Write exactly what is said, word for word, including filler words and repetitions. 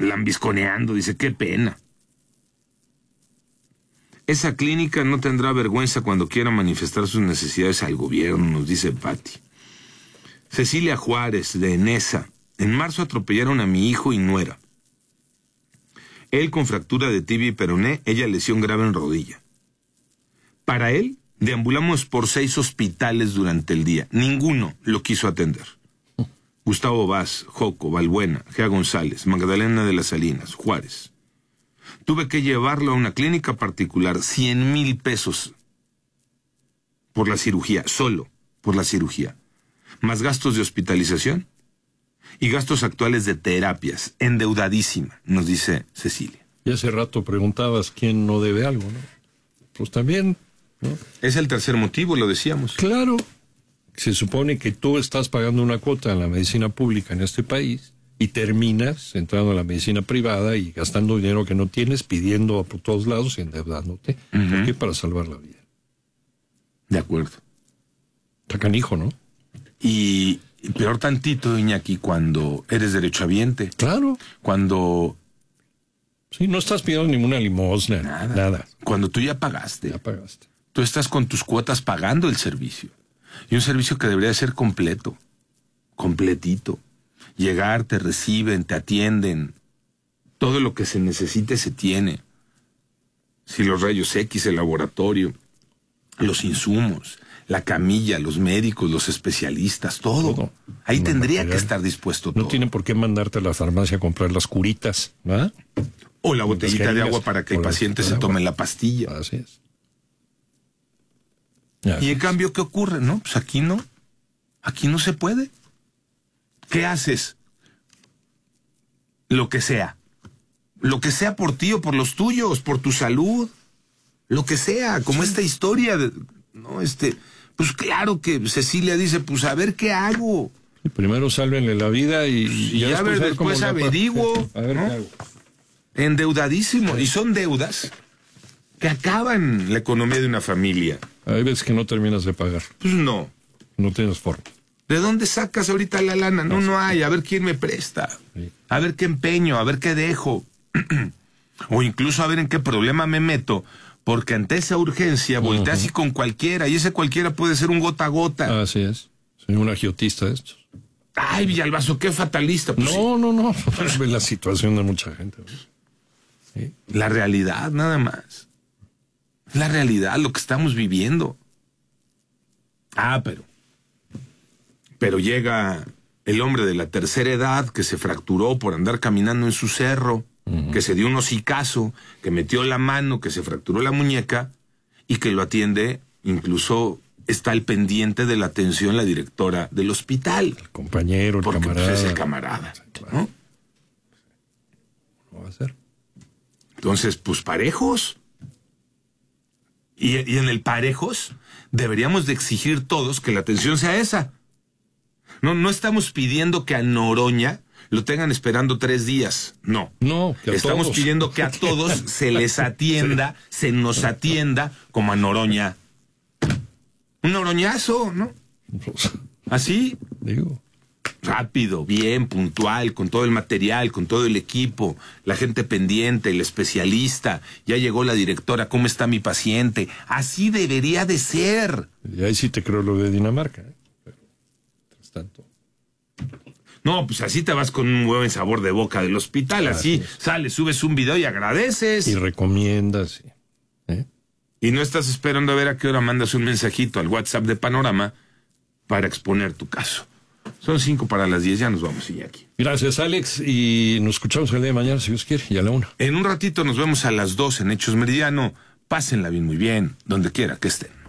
lambisconeando, dice, qué pena. Esa clínica no tendrá vergüenza cuando quiera manifestar sus necesidades al gobierno, nos dice Patti. Cecilia Juárez, de Enesa. En marzo atropellaron a mi hijo y nuera. Él con fractura de tibia y peroné, ella lesión grave en rodilla. Para él, deambulamos por seis hospitales durante el día. Ninguno lo quiso atender. Gustavo Vaz, Joco, Balbuena, Gea González, Magdalena de las Salinas, Juárez. Tuve que llevarlo a una clínica particular, cien mil pesos por la cirugía, solo por la cirugía. Más gastos de hospitalización y gastos actuales de terapias. Endeudadísima, nos dice Cecilia. Y hace rato preguntabas quién no debe algo, ¿no? Pues también, ¿no? Es el tercer motivo, lo decíamos. Claro. Se supone que tú estás pagando una cuota en la medicina pública en este país y terminas entrando a la medicina privada y gastando dinero que no tienes, pidiendo por todos lados y endeudándote. Uh-huh. ¿Por qué? Para salvar la vida. De acuerdo. Está canijo, ¿no? Y, y peor tantito, Iñaki, cuando eres derechohabiente. Claro. Cuando... Sí, no estás pidiendo ninguna limosna. Nada. Nada. Cuando tú ya pagaste. Ya pagaste. Tú estás con tus cuotas pagando el servicio. Y un servicio que debería ser completo. Completito. Llegar, te reciben, te atienden. Todo lo que se necesite se tiene. Si los rayos X, el laboratorio, los insumos, la camilla, los médicos, los especialistas, todo. todo. Ahí no tendría material. Que estar dispuesto todo. No tienen por qué mandarte a la farmacia a comprar las curitas, ¿verdad? O la botellita de agua para que el paciente se tome la pastilla. Así es. Así y en es. Cambio, ¿qué ocurre? No, pues aquí no. Aquí no se puede. ¿Qué haces? Lo que sea. Lo que sea por ti o por los tuyos, por tu salud. Lo que sea, como sí. Esta historia de... No, este... Pues claro que Cecilia dice, pues a ver qué hago. Y primero sálvenle la vida y, y ya, ya después, ver, después averiguo. A ver, ¿no? ¿Qué hago? Endeudadísimo. Sí. Y son deudas que acaban la economía de una familia. Hay veces que no terminas de pagar. Pues no. No tienes forma. ¿De dónde sacas ahorita la lana? No, no hay. A ver quién me presta. Sí. A ver qué empeño, a ver qué dejo. O incluso a ver en qué problema me meto. Porque ante esa urgencia volteas uh-huh. y con cualquiera. Y ese cualquiera puede ser un gota a gota. Así es. Soy un agiotista de estos. Ay, Villalbazo, qué fatalista. Pues no, sí. no, no. Es la situación de mucha gente. Sí. La realidad, nada más. La realidad, lo que estamos viviendo. Ah, pero... Pero llega el hombre de la tercera edad que se fracturó por andar caminando en su cerro, uh-huh. que se dio un hocicazo, que metió la mano, que se fracturó la muñeca y que lo atiende, incluso está al pendiente de la atención la directora del hospital. El compañero, el porque, camarada. Pues, es el camarada, sí, claro. ¿No? ¿Cómo va a ser? Entonces, pues parejos. Y, y en el parejos deberíamos de exigir todos que la atención sea esa. No, no estamos pidiendo que a Noroña lo tengan esperando tres días. No. No, que a Estamos todos. pidiendo que a todos se les atienda, sí. se nos atienda como a Noroña. Un noroñazo, ¿no? Así. Digo. Rápido, bien, puntual, con todo el material, con todo el equipo, la gente pendiente, el especialista, ya llegó la directora, ¿cómo está mi paciente? Así debería de ser. Y ahí sí te creo lo de Dinamarca, ¿eh? Tanto. No, pues así te vas con un buen sabor de boca del hospital, así, así sales, subes un video y agradeces. Y recomiendas. ¿Eh? Y no estás esperando a ver a qué hora mandas un mensajito al WhatsApp de Panorama para exponer tu caso. Son cinco para las diez, ya nos vamos, Iñaki. Gracias, Alex, y nos escuchamos el día de mañana, si Dios quiere, y a la una. En un ratito nos vemos a las dos en Hechos Meridiano. Pásenla bien, muy bien, donde quiera que estén.